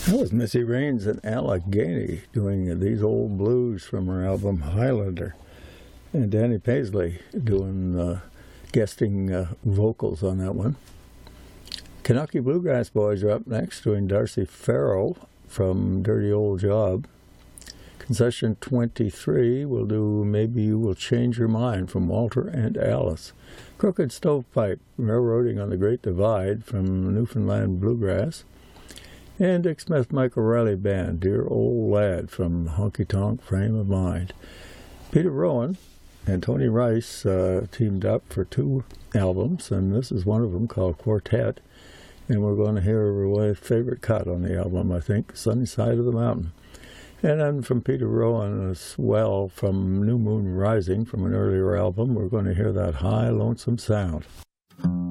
That was Missy Raines and Allegheny doing These Old Blues from her album Highlander. And Danny Paisley doing guesting vocals on that one. Kentucky Bluegrass Boys are up next doing Darcy Farrell from Dirty Old Job. Concession 23 will do Maybe You Will Change Your Mind from Walter and Alice. Crooked Stovepipe, Railroading on the Great Divide from Newfoundland Bluegrass. And Dick Smith Michael Riley Band, Dear Old Lad from Honky Tonk Frame of Mind. Peter Rowan and Tony Rice teamed up for 2 albums, and this is one of them called Quartet. And we're going to hear my favorite cut on the album, I think, Sunny Side of the Mountain. And then from Peter Rowan as well, from New Moon Rising, from an earlier album, we're going to hear that High Lonesome Sound.